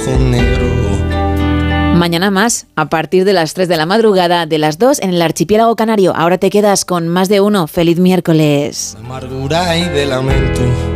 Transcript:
negro. Mañana más, a partir de las 3 de la madrugada, de las 2 en el archipiélago canario. Ahora te quedas con Más de Uno. ¡Feliz miércoles! De amargura y de lamento.